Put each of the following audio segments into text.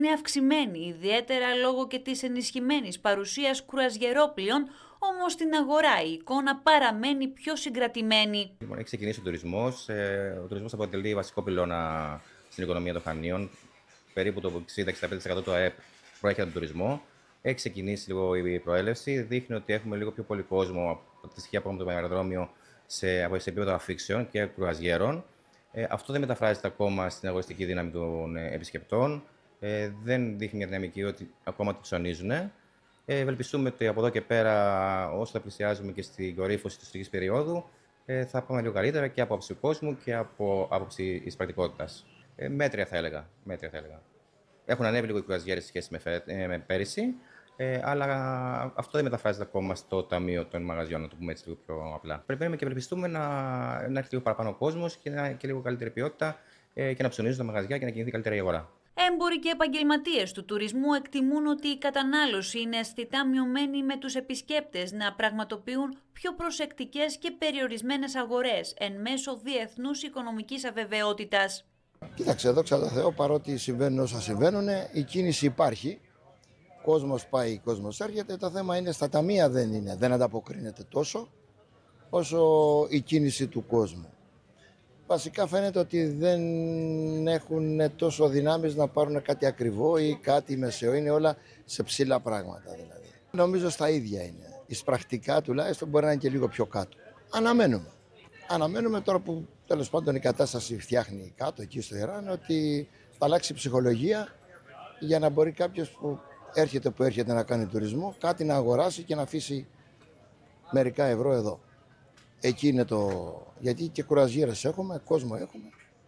Είναι αυξημένη, ιδιαίτερα λόγω και της ενισχυμένης παρουσίας κρουαζιερόπλοιων, όμως στην αγορά η εικόνα παραμένει πιο συγκρατημένη. Λοιπόν, έχει ξεκινήσει ο τουρισμός. Ο τουρισμός αποτελεί βασικό πυλώνα στην οικονομία των Χανίων. Περίπου το 60-65% του ΑΕΠ προέρχεται από τον τουρισμό. Έχει ξεκινήσει λίγο η προέλευση. Δείχνει ότι έχουμε λίγο πιο πολύ κόσμο από τη στοιχεία που έχουμε το αεροδρόμιο σε επίπεδο αφήξεων και κρουαζιέρων. Αυτό δεν μεταφράζεται ακόμα στην αγοριστική δύναμη των επισκεπτών. Δεν δείχνει μια δυναμική ότι ακόμα τη ψωνίζουν. Ευελπιστούμε ότι από εδώ και πέρα, όσο θα πλησιάζουμε και στην κορύφωση της τουριστικής περίοδου, θα πάμε λίγο καλύτερα και από άποψη του κόσμου και από άποψη της πρακτικότητας. Μέτρια θα έλεγα. Έχουν ανέβει λίγο οι κρουαζιέρες σε σχέση με πέρυσι, αλλά αυτό δεν μεταφράζεται ακόμα στο ταμείο των μαγαζιών, να το πούμε έτσι λίγο πιο απλά. Περιμένουμε και ευελπιστούμε να έρθει λίγο παραπάνω ο κόσμος και λίγο καλύτερη ποιότητα και να ψωνίζουν τα μαγαζιά και να κινηθεί καλύτερα η αγορά. Έμποροι και επαγγελματίες του τουρισμού εκτιμούν ότι η κατανάλωση είναι αισθητά μειωμένη, με τους επισκέπτες να πραγματοποιούν πιο προσεκτικές και περιορισμένες αγορές εν μέσω διεθνούς οικονομικής αβεβαιότητας. Κοίταξε, δόξα τω Θεώ, παρότι συμβαίνουν όσα συμβαίνουν, η κίνηση υπάρχει. Κόσμος πάει, κόσμος έρχεται. Το θέμα είναι στα ταμεία δεν ανταποκρίνεται τόσο όσο η κίνηση του κόσμου. Βασικά φαίνεται ότι δεν έχουν τόσο δυνάμεις να πάρουν κάτι ακριβό ή κάτι μεσαίο. Είναι όλα σε ψηλά πράγματα δηλαδή. Νομίζω στα ίδια είναι. Εις πρακτικά τουλάχιστον μπορεί να είναι και λίγο πιο κάτω. Αναμένουμε τώρα που τέλος πάντων η κατάσταση φτιάχνει κάτω εκεί στο Ιράν, ότι θα αλλάξει η ψυχολογία για να μπορεί κάποιος που έρχεται να κάνει τουρισμό κάτι να αγοράσει και να αφήσει μερικά ευρώ εδώ. Εκεί είναι γιατί και κουραζιέρες έχουμε, κόσμο έχουμε.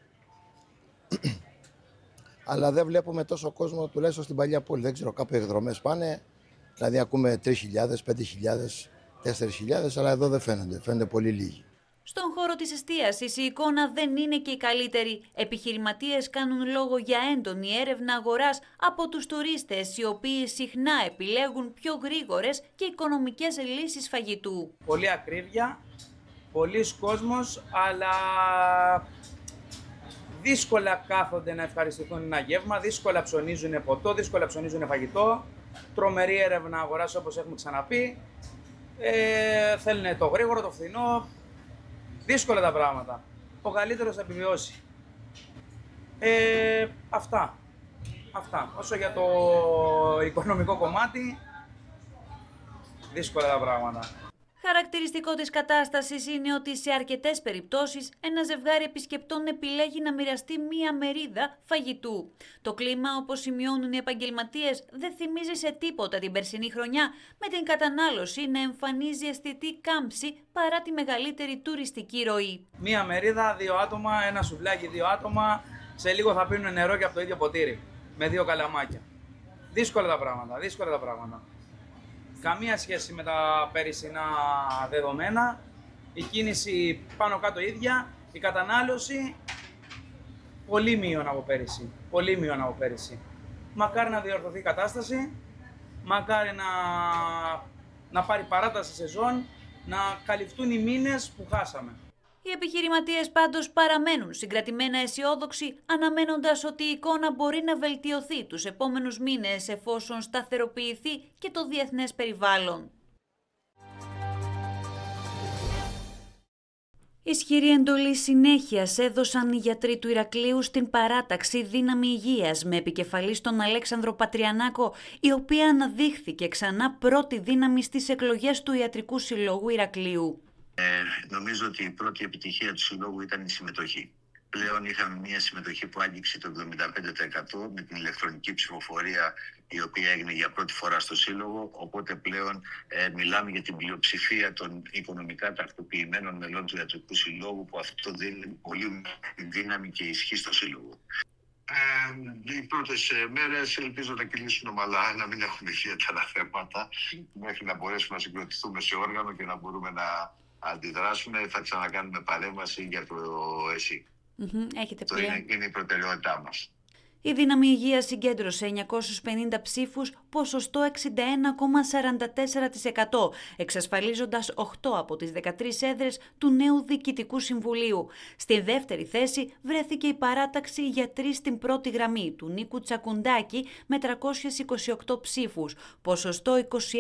Αλλά δεν βλέπουμε τόσο κόσμο, τουλάχιστον στην παλιά πόλη. Δεν ξέρω, κάπου οι εκδρομές πάνε, δηλαδή ακούμε 3.000, 5.000, 4.000, αλλά εδώ δεν φαίνονται πολύ λίγοι. Στον χώρο της εστίασης η εικόνα δεν είναι και η καλύτερη. Επιχειρηματίες κάνουν λόγο για έντονη έρευνα αγοράς από τους τουρίστες, οι οποίοι συχνά επιλέγουν πιο γρήγορες και οικονομικές λύσεις φαγητού. Πολύ ακρίβεια, πολλής κόσμος, αλλά δύσκολα κάθονται να ευχαριστηθούν ένα γεύμα, δύσκολα ψωνίζουν ποτό, δύσκολα ψωνίζουν φαγητό. Τρομερή έρευνα αγοράς, όπως έχουμε ξαναπεί. Θέλουν το γρήγορο, το φθηνό. Δύσκολα τα πράγματα. Ο καλύτερος θα επιβιώσει. Αυτά. Όσο για το οικονομικό κομμάτι, δύσκολα τα πράγματα. Χαρακτηριστικό της κατάστασης είναι ότι σε αρκετές περιπτώσεις ένα ζευγάρι επισκεπτών επιλέγει να μοιραστεί μία μερίδα φαγητού. Το κλίμα, όπως σημειώνουν οι επαγγελματίες, δεν θυμίζει σε τίποτα την περσινή χρονιά, με την κατανάλωση να εμφανίζει αισθητή κάμψη παρά τη μεγαλύτερη τουριστική ροή. Μία μερίδα, 2 άτομα, ένα σουβλάκι 2 άτομα, σε λίγο θα πίνουν νερό και από το ίδιο ποτήρι, με 2 καλαμάκια. Δύσκολα τα πράγματα. Καμία σχέση με τα πέρυσινα δεδομένα, η κίνηση πάνω κάτω ίδια, η κατανάλωση πολύ μείον από πέρυσι. Μακάρι να διορθωθεί η κατάσταση, μακάρι να πάρει παράταση σεζόν, να καλυφθούν οι μήνες που χάσαμε. Οι επιχειρηματίες πάντως παραμένουν συγκρατημένα αισιόδοξοι, αναμένοντας ότι η εικόνα μπορεί να βελτιωθεί τους επόμενους μήνες εφόσον σταθεροποιηθεί και το διεθνές περιβάλλον. Ισχυρή εντολή συνέχειας έδωσαν οι γιατροί του Ηρακλείου στην παράταξη Δύναμη Υγείας, με επικεφαλή τον Αλέξανδρο Πατριανάκο, η οποία αναδείχθηκε ξανά πρώτη δύναμη στις εκλογές του Ιατρικού Συλλόγου Ηρακλείου. Νομίζω ότι η πρώτη επιτυχία του Συλλόγου ήταν η συμμετοχή. Πλέον είχαμε μια συμμετοχή που άγγιξε το 75% με την ηλεκτρονική ψηφοφορία, η οποία έγινε για πρώτη φορά στο Σύλλογο. Οπότε πλέον μιλάμε για την πλειοψηφία των οικονομικά τακτοποιημένων μελών του Ιατρικού Συλλόγου, που αυτό δίνει πολύ δύναμη και ισχύ στο Σύλλογο. Οι πρώτες μέρες ελπίζω να κυλήσουν ομαλά, να μην έχουμε ιδιαίτερα θέματα, μέχρι να μπορέσουμε να συγκροτηθούμε σε όργανο και να μπορούμε να αντιδράσουμε. Θα ξανακάνουμε παρέμβαση για το ΕΣΥ. Έχετε πλέον. Είναι η προτεραιότητά μας. Η Δύναμη Υγείας συγκέντρωσε 950 ψήφους, ποσοστό 61,44%, εξασφαλίζοντας 8 από τις 13 έδρες του νέου Διοικητικού Συμβουλίου. Στη δεύτερη θέση βρέθηκε η παράταξη γιατροί στην πρώτη γραμμή του Νίκου Τσακουντάκη με 328 ψήφους, ποσοστό